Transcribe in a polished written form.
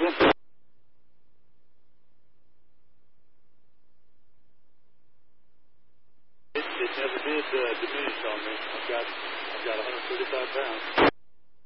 It never did diminish on me. I've got 135 pounds.